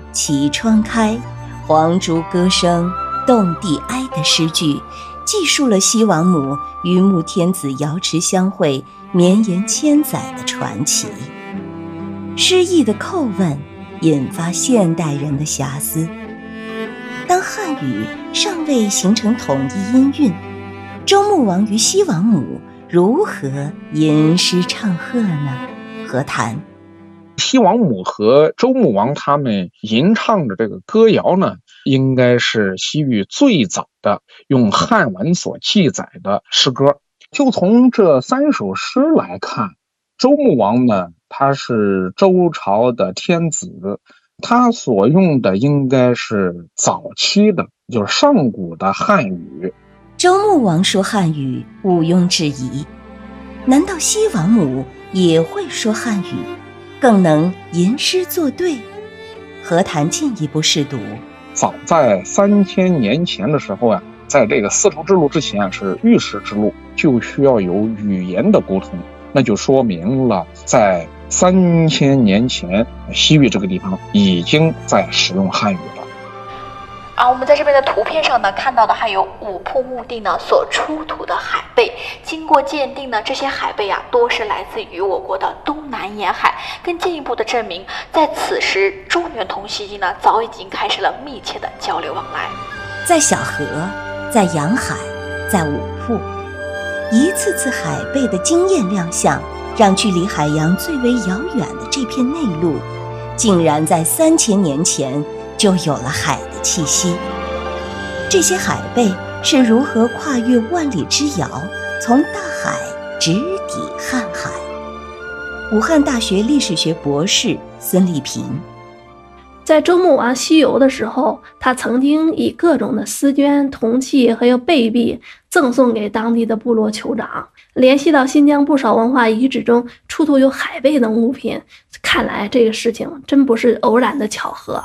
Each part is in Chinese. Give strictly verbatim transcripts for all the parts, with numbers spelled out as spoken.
绮窗开，黄竹歌声动地哀的诗句，记述了西王母与穆天子瑶池相会绵延千载的传奇。诗意的叩问引发现代人的遐思，当汉语尚未形成统一音韵，周穆王与西王母如何吟诗唱和呢？何谈？ 西王母和周穆王他们吟唱的这个歌谣呢，应该是西域最早的用汉文所记载的诗歌。就从这三首诗来看，周穆王呢，他是周朝的天子，他所用的应该是早期的，就是上古的汉语。 周穆王说汉语毋庸置疑，难道西王母也会说汉语，更能吟诗作对？何谈进一步试读？ 早在三千年前的时候啊，在这个丝绸之路之前是玉石之路，就需要有语言的沟通，那就说明了在三千年前，西域这个地方已经在使用汉语了。 而我们在这边的图片上呢，看到的还有五瀑墓地呢所出土的海贝。经过鉴定呢，这些海贝啊，多是来自于我国的东南沿海，更进一步的证明，在此时中原同西域呢，早已经开始了密切的交流往来。 在小河，在洋海，在五瀑，一次次海贝的惊艳亮相，让距离海洋最为遥远的这片内陆，竟然在三千年前就有了海的气息。这些海贝是如何跨越万里之遥，从大海直抵瀚海？武汉大学历史学博士孙立平， 在周穆王西游的时候，他曾经以各种的丝绢、铜器还有贝币赠送给当地的部落酋长。联系到新疆不少文化遗址中出土有海贝等物品，看来这个事情真不是偶然的巧合。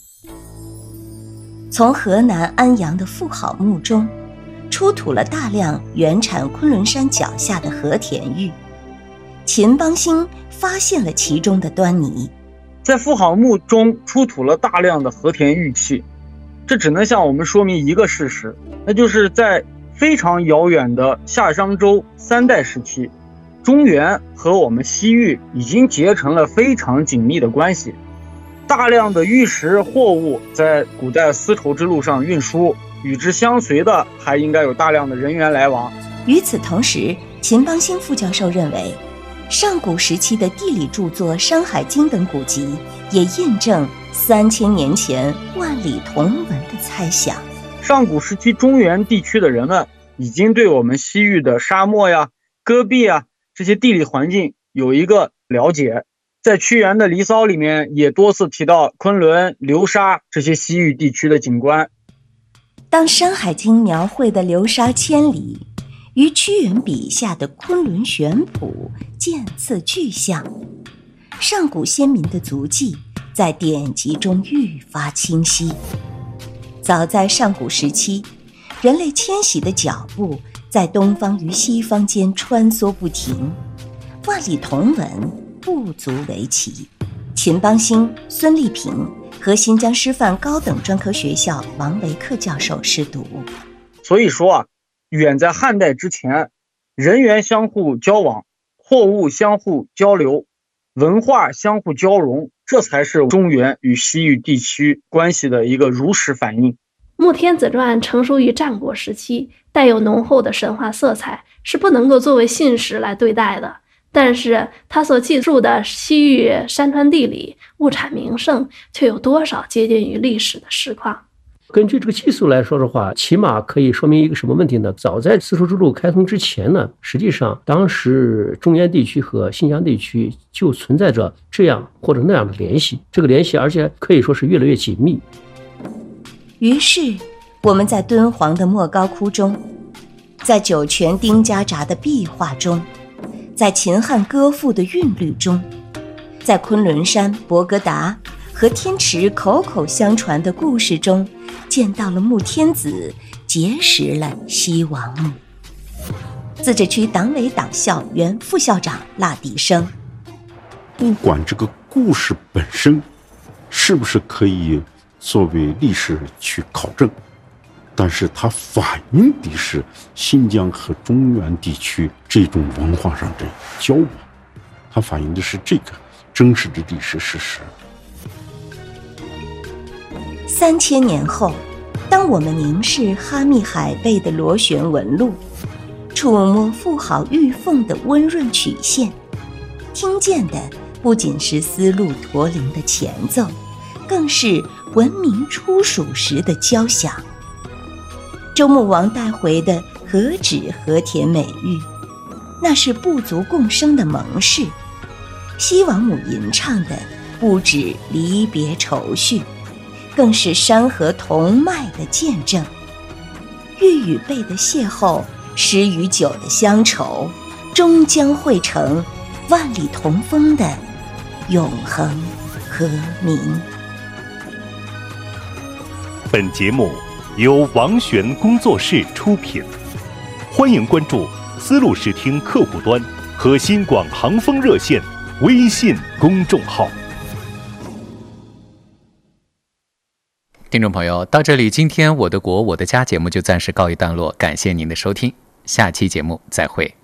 从河南安阳的妇好墓中出土了大量原产昆仑山脚下的和田玉，秦邦兴发现了其中的端倪。 在妇好墓中出土了大量的和田玉器，这只能向我们说明一个事实，那就是在非常遥远的夏商周三代时期，中原和我们西域已经结成了非常紧密的关系。大量的玉石货物在古代丝绸之路上运输，与之相随的还应该有大量的人员来往。 与此同时，秦邦兴副教授认为，上古时期的地理著作《山海经》等古籍也印证三千年前万里同文的猜想。 上古时期中原地区的人们已经对我们西域的沙漠呀、戈壁啊这些地理环境有一个了解。在屈原的《离骚》里面也多次提到昆仑、流沙这些西域地区的景观。 当《山海经》描绘的流沙千里与屈原笔下的昆仑玄圃渐次具象，上古先民的足迹在典籍中愈发清晰。早在上古时期，人类迁徙的脚步在东方与西方间穿梭不停，万里同文不足为奇。秦邦兴、孙立平和新疆师范高等专科学校王维克教授试读。 所以说啊，远在汉代之前，人员相互交往，货物相互交流，文化相互交融，这才是中原与西域地区关系的一个如实反映。 穆天子传成熟于战国时期，带有浓厚的神话色彩，是不能够作为信史来对待的。但是他所记述的西域山川地理、物产名胜，却有多少接近于历史的实况？ 根据这个技术来说的话，起码可以说明一个什么问题呢？早在丝绸之路开通之前呢，实际上当时中原地区和新疆地区就存在着这样或者那样的联系，这个联系而且可以说是越来越紧密。 于是我们在敦煌的莫高窟中，在酒泉丁家闸的壁画中，在秦汉歌赋的韵律中，在昆仑山、博格达和天池口口相传的故事中，见到了穆天子结识了西王母。自治区党委党校原副校长腊迪生， 不管这个故事本身是不是可以作为历史去考证？但是它反映的是新疆和中原地区这种文化上的交往，它反映的是这个真实的历史事实。 三千年后，当我们凝视哈密海贝的螺旋纹路，触摸富好玉凤的温润曲线，听见的不仅是丝路驼铃的前奏，更是文明初属时的交响。周穆王带回的何止和田美玉，那是部族共生的盟誓。西王母吟唱的不止离别愁绪，更是山河同脉的见证。玉与贝的邂逅，诗与酒的乡愁，终将汇成万里同风的永恒和鸣。 本节目由王璇工作室出品，欢迎关注丝路视听客户端和新广航风热线微信公众号。 听众朋友，到这里，今天我的国我的家节目就暂时告一段落，感谢您的收听，下期节目再会。